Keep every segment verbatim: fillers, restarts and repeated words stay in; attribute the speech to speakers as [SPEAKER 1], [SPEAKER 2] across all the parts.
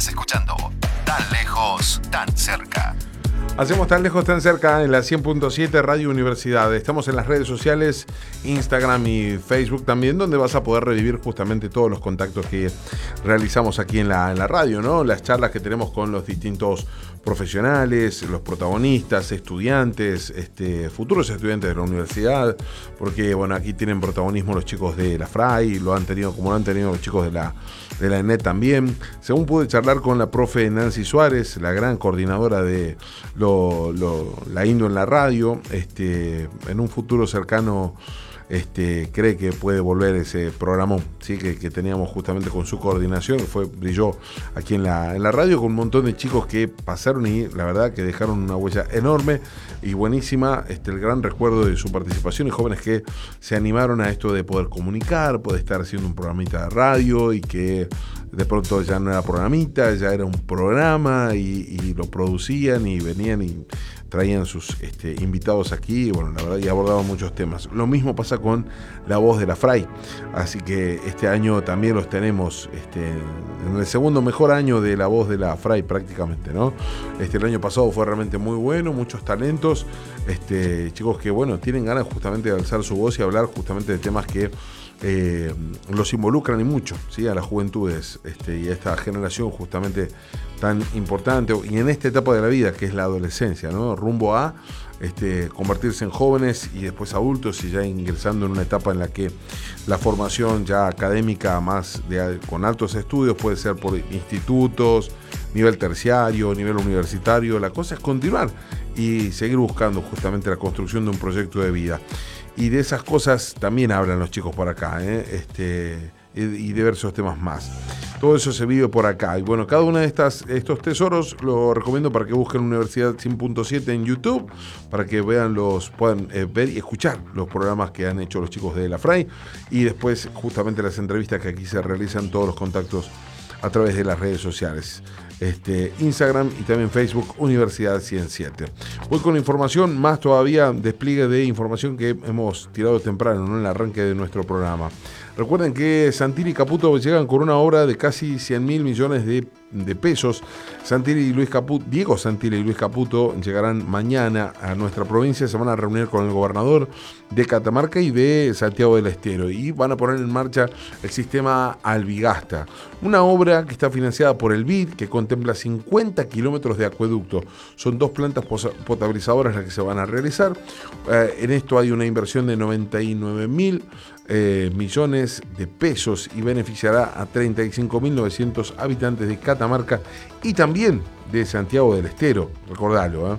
[SPEAKER 1] Estás escuchando Tan Lejos, Tan Cerca.
[SPEAKER 2] Hacemos Tan Lejos, Tan Cerca en la cien punto siete Radio Universidad. Estamos en las redes sociales, Instagram y Facebook también, donde vas a poder revivir justamente todos los contactos que realizamos aquí en la, en la radio, ¿no? Las charlas que tenemos con los distintos profesionales, los protagonistas, estudiantes, este, futuros estudiantes de la universidad, porque bueno, aquí tienen protagonismo los chicos de la Fray, lo han tenido como lo han tenido los chicos de la, de la ENET también. Según pude charlar con la profe Nancy Suárez, la gran coordinadora de lo, lo, la Indo en la radio, este, en un futuro cercano Este, cree que puede volver ese programón, ¿sí? que, que teníamos justamente con su coordinación, que fue, brilló aquí en la, en la radio, con un montón de chicos que pasaron y la verdad que dejaron una huella enorme y buenísima, este, el gran recuerdo de su participación, y jóvenes que se animaron a esto de poder comunicar, poder estar haciendo un programita de radio, y que de pronto ya no era programita, ya era un programa, y, y lo producían y venían y traían sus este, invitados aquí, y bueno, la verdad, y abordaban muchos temas. Lo mismo pasa con La Voz de la Fray, así que este año también los tenemos este, en el segundo mejor año de La Voz de la Fray prácticamente, ¿no? Este, el año pasado fue realmente muy bueno, muchos talentos, este, chicos que, bueno, tienen ganas justamente de alzar su voz y hablar justamente de temas que eh, los involucran y mucho, ¿sí? A las juventudes este, y a esta generación justamente tan importante, y en esta etapa de la vida que es la adolescencia, ¿no? Rumbo a este, convertirse en jóvenes y después adultos, y ya ingresando en una etapa en la que la formación ya académica más de, con altos estudios puede ser por institutos, nivel terciario, nivel universitario. La cosa es continuar y seguir buscando justamente la construcción de un proyecto de vida, y de esas cosas también hablan los chicos por acá, ¿eh? este, y diversos temas más. Todo eso se vive por acá. Y bueno, cada uno de estas, estos tesoros lo recomiendo para que busquen Universidad cien punto siete en YouTube, para que vean los, puedan eh, ver y escuchar los programas que han hecho los chicos de la Fray, y después justamente las entrevistas que aquí se realizan, todos los contactos a través de las redes sociales. Este, Instagram y también Facebook, Universidad cien siete. Voy con información, más todavía despliegue de información que hemos tirado temprano, ¿no? En el arranque de nuestro programa. Recuerden que Santilli y Caputo llegan con una obra de casi cien mil millones de, de pesos. Santilli y Luis Caputo, Diego Santilli y Luis Caputo llegarán mañana a nuestra provincia. Se van a reunir con el gobernador de Catamarca y de Santiago del Estero, y van a poner en marcha el sistema Albigasta, una obra que está financiada por el B I D, que contempla cincuenta kilómetros de acueducto. Son dos plantas potabilizadoras las que se van a realizar. Eh, en esto hay una inversión de noventa y nueve mil Eh, millones de pesos, y beneficiará a treinta y cinco mil novecientos habitantes de Catamarca y también de Santiago del Estero, recordalo, ¿eh?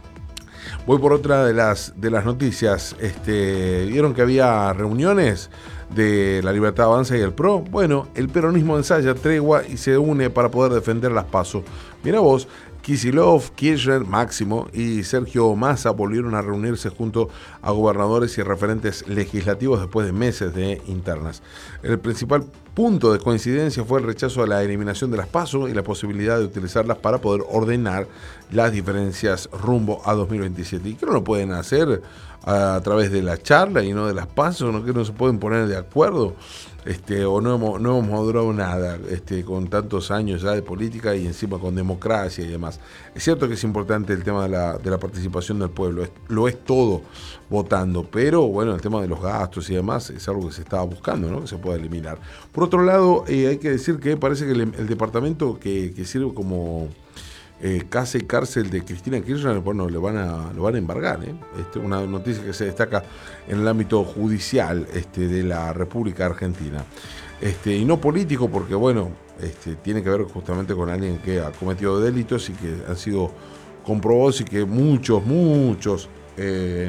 [SPEAKER 2] Voy por otra de las, de las noticias. Este, ¿vieron que había reuniones de La Libertad Avanza y el PRO? Bueno, el peronismo ensaya tregua y se une para poder defender las PASO. Mira vos, Kicillof, Kirchner, Máximo y Sergio Massa volvieron a reunirse junto a gobernadores y referentes legislativos después de meses de internas. El principal punto de coincidencia fue el rechazo a la eliminación de las PASO y la posibilidad de utilizarlas para poder ordenar las diferencias rumbo a dos mil veintisiete. ¿Y qué no lo pueden hacer a través de la charla y no de las PASO? ¿No que no se pueden poner de acuerdo? Este, o no hemos, no hemos madurado nada este, con tantos años ya de política, y encima con democracia y demás. Es cierto que es importante el tema de la, de la participación del pueblo, es, lo es todo votando, pero bueno, el tema de los gastos y demás es algo que se estaba buscando, ¿no? Que se pueda eliminar. Por otro lado, eh, hay que decir que parece que el, el departamento que, que sirve como Eh, casa y cárcel de Cristina Kirchner, bueno, lo van a, lo van a embargar, ¿eh? Este, una noticia que se destaca en el ámbito judicial este, de la República Argentina. Este, y no político, porque bueno, este, tiene que ver justamente con alguien que ha cometido delitos y que han sido comprobados, y que muchos, muchos eh,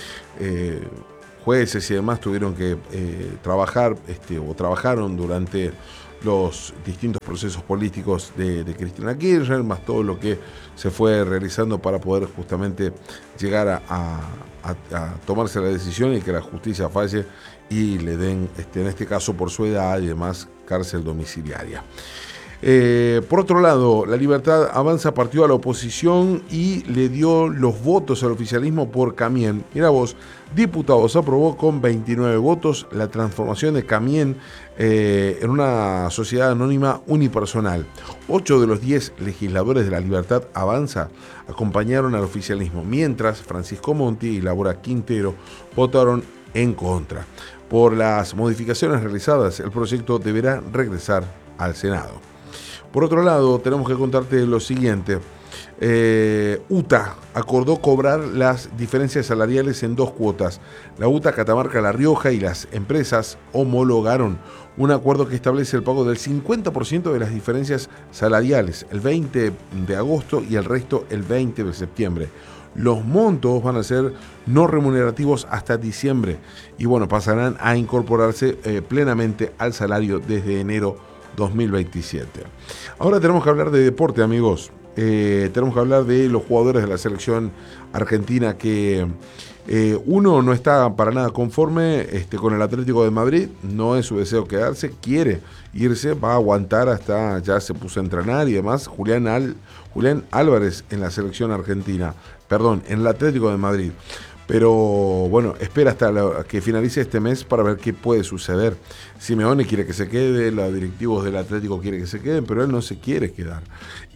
[SPEAKER 2] eh, jueces y demás tuvieron que eh, trabajar este, o trabajaron durante los distintos procesos políticos de, de Cristina Kirchner, más todo lo que se fue realizando para poder justamente llegar a, a, a tomarse la decisión y que la justicia falle y le den, este, en este caso por su edad y demás, cárcel domiciliaria. Eh, por otro lado, La Libertad Avanza partió a la oposición y le dio los votos al oficialismo por Camien. Mira vos, diputados aprobó con veintinueve votos la transformación de Camien eh, en una sociedad anónima unipersonal. Ocho de los diez legisladores de La Libertad Avanza acompañaron al oficialismo, mientras Francisco Monti y Laura Quintero votaron en contra. Por las modificaciones realizadas, el proyecto deberá regresar al Senado. Por otro lado, tenemos que contarte lo siguiente. Eh, U T A acordó cobrar las diferencias salariales en dos cuotas. La U T A Catamarca La Rioja y las empresas homologaron un acuerdo que establece el pago del cincuenta por ciento de las diferencias salariales el veinte de agosto y el resto el veinte de septiembre. Los montos van a ser no remunerativos hasta diciembre y bueno, pasarán a incorporarse eh, plenamente al salario desde enero dos mil veintisiete. Ahora tenemos que hablar de deporte, amigos. Eh, tenemos que hablar de los jugadores de la selección argentina que eh, uno no está para nada conforme este, con el Atlético de Madrid, no es su deseo quedarse, quiere irse, va a aguantar hasta, ya se puso a entrenar y demás. Julián, Al, Julián Álvarez en la selección argentina, perdón, en el Atlético de Madrid. Pero bueno, espera hasta la, que finalice este mes para ver qué puede suceder. Simeone quiere que se quede, los directivos del Atlético quieren que se queden, pero él no se quiere quedar.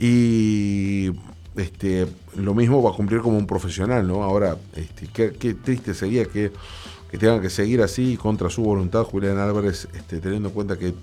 [SPEAKER 2] Y este, lo mismo va a cumplir como un profesional, ¿no? Ahora, este, qué, qué triste sería que, que tengan que seguir así contra su voluntad Julián Álvarez, este, teniendo en cuenta que eh,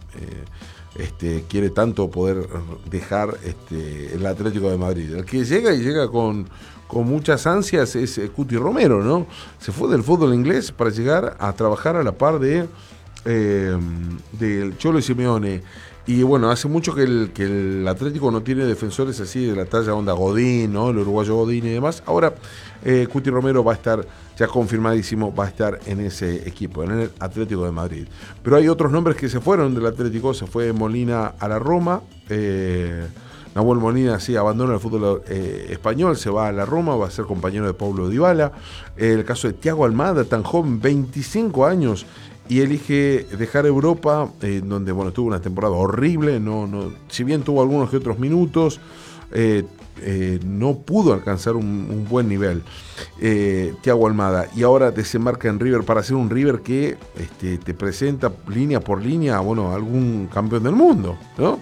[SPEAKER 2] este, quiere tanto poder dejar este, el Atlético de Madrid. El que llega y llega con... con muchas ansias es Cuti Romero, ¿no? Se fue del fútbol inglés para llegar a trabajar a la par de eh, del Cholo Simeone. Y bueno, hace mucho que el, que el Atlético no tiene defensores así de la talla onda Godín, ¿no? El uruguayo Godín y demás. Ahora eh, Cuti Romero va a estar ya confirmadísimo, va a estar en ese equipo, en el Atlético de Madrid. Pero hay otros nombres que se fueron del Atlético. Se fue Molina a la Roma, eh, Nahuel Molina sí abandona el fútbol eh, español, se va a la Roma, va a ser compañero de Paulo Dybala. Eh, el caso de Thiago Almada, tan joven, veinticinco años, y elige dejar Europa, eh, donde bueno, tuvo una temporada horrible, no, no, si bien tuvo algunos que otros minutos, eh, eh, no pudo alcanzar un, un buen nivel. Eh, Thiago Almada, y ahora desembarca en River para hacer un River que este, te presenta línea por línea, bueno, algún campeón del mundo, ¿no?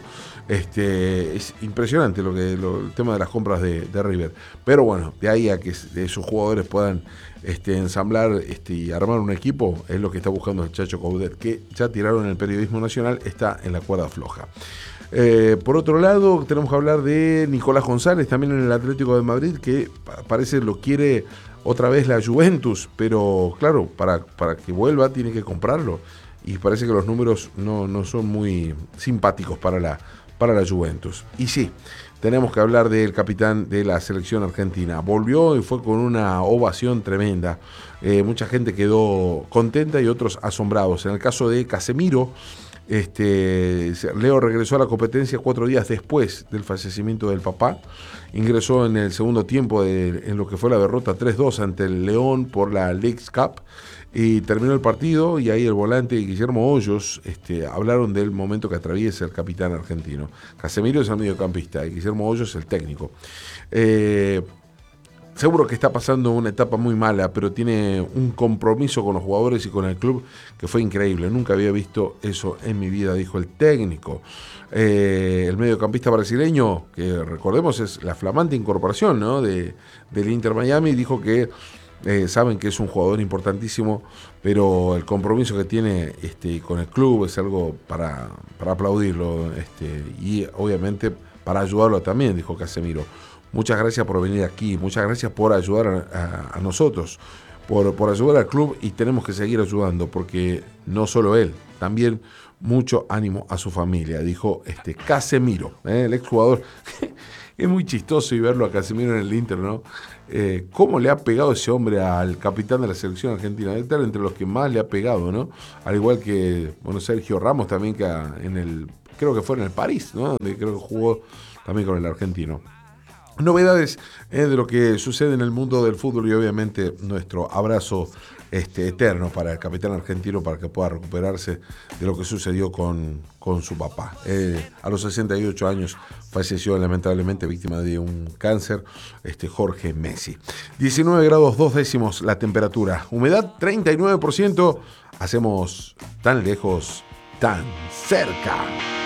[SPEAKER 2] Este, es impresionante lo que lo, el tema de las compras de, de River, pero bueno, de ahí a que esos jugadores puedan este, ensamblar este, y armar un equipo, es lo que está buscando el Chacho Coudet, que ya tiraron en el periodismo nacional, está en la cuerda floja. Eh, por otro lado, tenemos que hablar de Nicolás González, también en el Atlético de Madrid, que parece lo quiere otra vez la Juventus, pero claro, para, para que vuelva tiene que comprarlo, y parece que los números no, no son muy simpáticos para la para la Juventus. Y sí, tenemos que hablar del capitán de la selección argentina. Volvió y fue con una ovación tremenda. Eh, mucha gente quedó contenta y otros asombrados. En el caso de Casemiro, este, Leo regresó a la competencia cuatro días después del fallecimiento del papá. Ingresó en el segundo tiempo de, en lo que fue la derrota tres dos ante el León por la Leagues Cup. Y terminó el partido y ahí el volante y Guillermo Hoyos este, hablaron del momento que atraviesa el capitán argentino. Casemiro es el mediocampista y Guillermo Hoyos el técnico. Eh, seguro que está pasando una etapa muy mala, pero tiene un compromiso con los jugadores y con el club que fue increíble. Nunca había visto eso en mi vida, dijo el técnico. Eh, el mediocampista brasileño, que recordemos es la flamante incorporación, ¿no? de, del Inter Miami, dijo que Eh, saben que es un jugador importantísimo, pero el compromiso que tiene este, con el club es algo para, para aplaudirlo este, y obviamente para ayudarlo también, dijo Casemiro. Muchas gracias por venir aquí, muchas gracias por ayudar a, a, a nosotros, por, por ayudar al club, y tenemos que seguir ayudando porque no solo él, también mucho ánimo a su familia, dijo este Casemiro, ¿eh? El exjugador. Es muy chistoso y verlo a Casemiro en el Inter, ¿no? Eh, ¿Cómo le ha pegado ese hombre al capitán de la selección argentina? Debe estar entre los que más le ha pegado, ¿no? Al igual que, bueno, Sergio Ramos también, que en el, creo que fue en el París, ¿no? Donde creo que jugó también con el argentino. novedades eh, de lo que sucede en el mundo del fútbol y obviamente nuestro abrazo este, eterno para el capitán argentino para que pueda recuperarse de lo que sucedió con, con su papá. Eh, a los sesenta y ocho años falleció lamentablemente víctima de un cáncer, este, Jorge Messi. diecinueve grados dos décimos la temperatura, humedad treinta y nueve por ciento. Hacemos tan lejos, tan cerca.